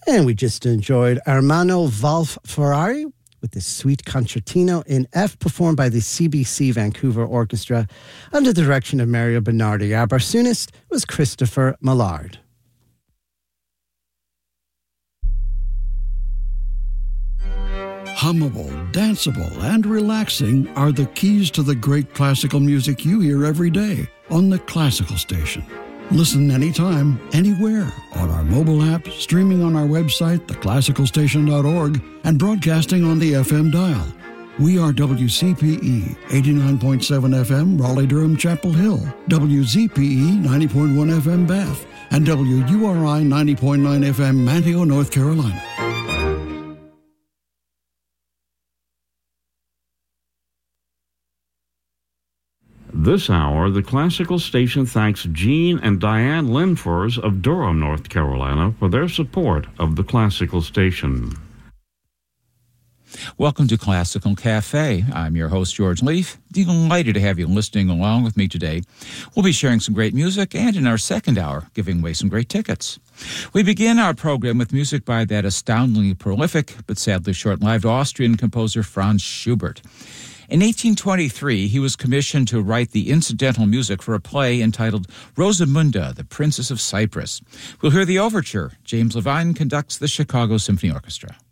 And we just enjoyed Ermanno Wolf Ferrari with the Suite Concertino in F, performed by the CBC Vancouver Orchestra under the direction of Mario Bernardi. Our bassoonist was Christopher Millard. Hummable, danceable, and relaxing are the keys to the great classical music you hear every day on the Classical Station. Listen anytime, anywhere, on our mobile app, streaming on our website, theclassicalstation.org, and broadcasting on the FM dial. We are WCPE 89.7 FM, Raleigh-Durham, Chapel Hill, WZPE 90.1 FM, Bath, and WURI 90.9 FM, Manteo, North Carolina. This hour, the Classical Station thanks Gene and Diane Linfors of Durham, North Carolina, for their support of the Classical Station. Welcome to Classical Cafe. I'm your host, George Leaf. Delighted to have you listening along with me today. We'll be sharing some great music, and in our second hour, giving away some great tickets. We begin our program with music by that astoundingly prolific, but sadly short-lived Austrian composer Franz Schubert. In 1823, he was commissioned to write the incidental music for a play entitled Rosamunda, the Princess of Cyprus. We'll hear the overture. James Levine conducts the Chicago Symphony Orchestra.